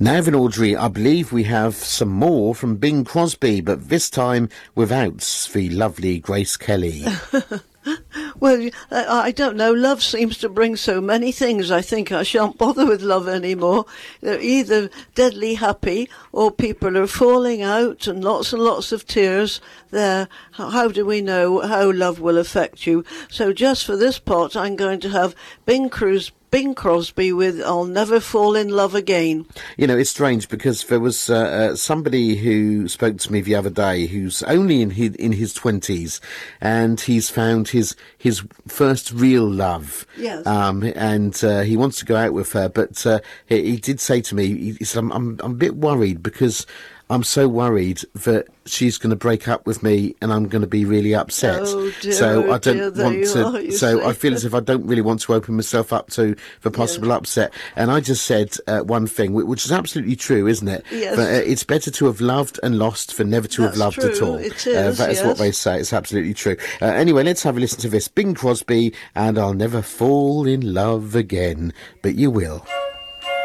Now, Evan Audrey, I believe we have some more from Bing Crosby, but this time without the lovely Grace Kelly. Well, I don't know. Love seems to bring so many things. I think I shan't bother with love anymore. They're either deadly happy or people are falling out and lots of tears there. How do we know how love will affect you? So just for this part, I'm going to have Bing Crosby with I'll Never Fall in Love Again. You know, it's strange because there was somebody who spoke to me the other day who's only in his 20s, and he's found his first real love. Yes. And he wants to go out with her, but he did say to me, he said, I'm a bit worried because I'm so worried that she's going to break up with me and I'm going to be really upset. Oh dear, so I don't want to. So I feel as if I don't really want to open myself up to the possible upset. And I just said one thing, which is absolutely true, isn't it? Yes. But it's better to have loved and lost than never to have loved true. at all. It is, that is what they say. It's absolutely true. Anyway, let's have a listen to this. Bing Crosby and I'll Never Fall in Love Again, but you will.